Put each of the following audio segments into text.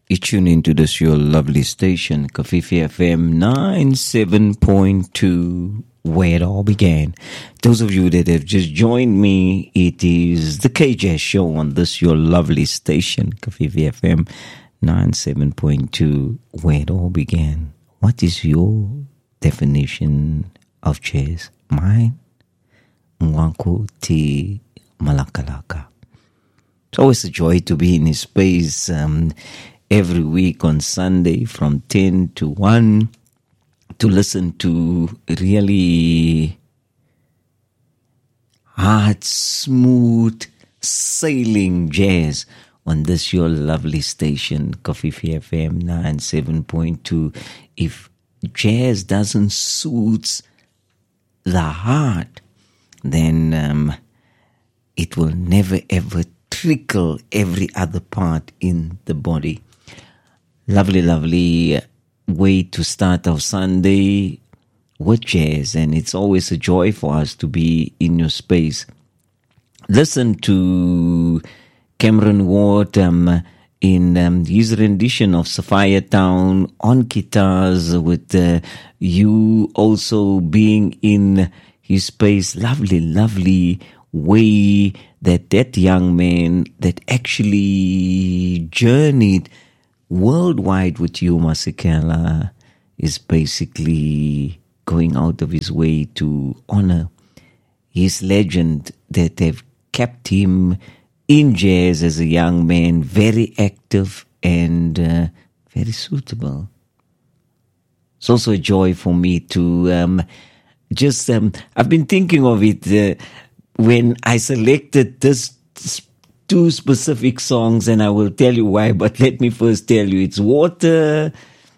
You tune into this your lovely station, Kafifi FM 97.2, where it all began. Those of you that have just joined me, it is the KJ Show on this your lovely station, Kafifi FM 97.2, where it all began. What is your definition of jazz? Mine? Mwanku Ti Malakalaka. It's always a joy to be in his space every week on Sunday from 10 to 1 to listen to really hard, smooth, sailing jazz on this your lovely station, Kafifi FM 97.2. If jazz doesn't suit the heart, then it will never ever trickle every other part in the body. Lovely, lovely way to start our Sunday with jazz, and it's always a joy for us to be in your space. Listen to Cameron Ward in his rendition of Sapphire Town on guitars, with you also being in his space. Lovely, lovely way that young man that actually journeyed worldwide with you, Masekela, is basically going out of his way to honor his legend that have kept him in jazz as a young man, very active and very suitable. It's also a joy for me to I've been thinking of it when I selected this two specific songs, and I will tell you why, but let me first tell you, it's Water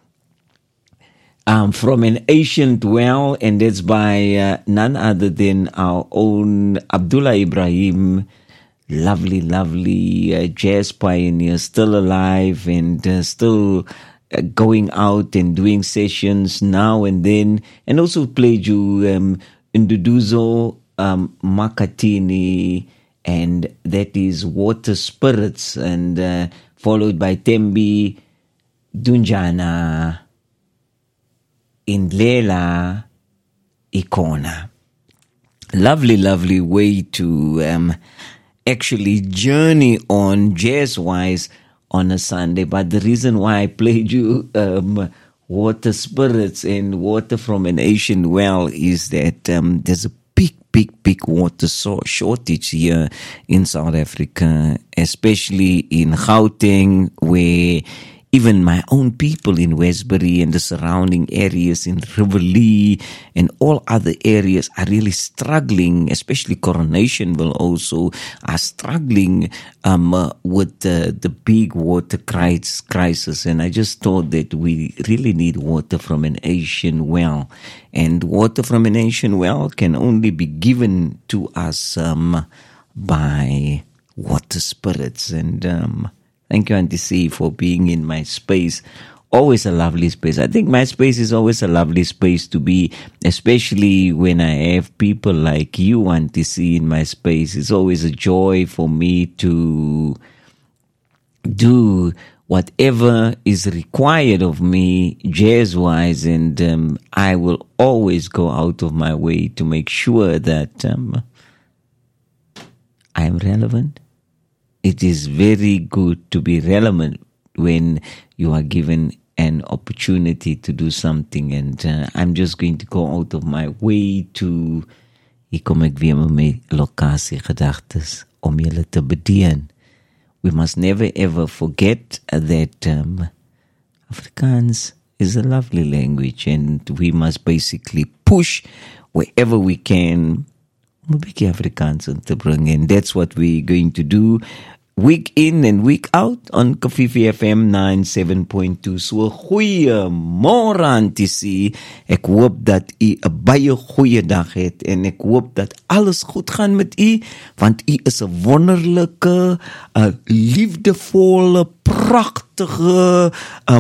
from an Ancient Well, and that's by none other than our own Abdullah Ibrahim. Lovely, lovely jazz pioneer, still alive and still going out and doing sessions now and then, and also played you Nduduzo Makatini, and that is Water Spirits, and followed by Tembi Dunjana Indlela Ikona. Lovely, lovely way to actually journey on jazz-wise on a Sunday. But the reason why I played you Water Spirits and Water from an Ancient Well is that there's a big water shortage here in South Africa, especially in Gauteng, where even my own people in Westbury and the surrounding areas, in Rivoli and all other areas, are really struggling, especially Coronationville also, are struggling with the big water crisis. And I just thought that we really need water from an ancient well. And water from an ancient well can only be given to us by water spirits. And thank you, Auntie C, for being in my space. Always a lovely space. I think my space is always a lovely space to be, especially when I have people like you, Auntie C, in my space. It's always a joy for me to do whatever is required of me jazz-wise, and I will always go out of my way to make sure that I am relevant. It is very good to be relevant when you are given an opportunity to do something, and I'm just going to go out of my way to, hier kom ek weer met my lokasie gedagtes om julle te bedien. We must never ever forget that Afrikaans is a lovely language, and we must basically push wherever we can om 'n bietjie Afrikaans in te bring, and that's what we're going to do week in and week out on Kafifi FM 97.2. So goeiemôre Auntie C. Ek hoop dat u 'n baie goeie dag het, en ek hoop dat alles goed gaan met u, want u is 'n wonderlike, liefdevolle, pragtige,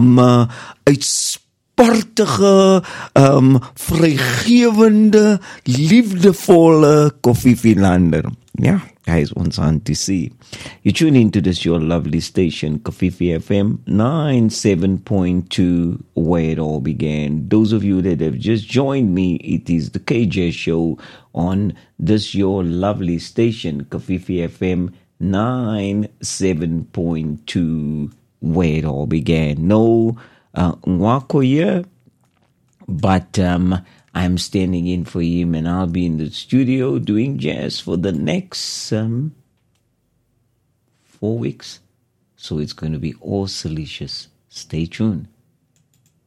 uitspartige, vrygewende, liefdevolle Koffifilander. Ja, Guys, wants on to see. You tune into this your lovely station, Kofifi FM 97.2, where it all began. Those of you that have just joined me, it is the KJ show on this your lovely station, Kofifi FM 97.2, where it all began. No Nwako here, but I'm standing in for him, and I'll be in the studio doing jazz for the next 4 weeks. So it's going to be all delicious. Stay tuned.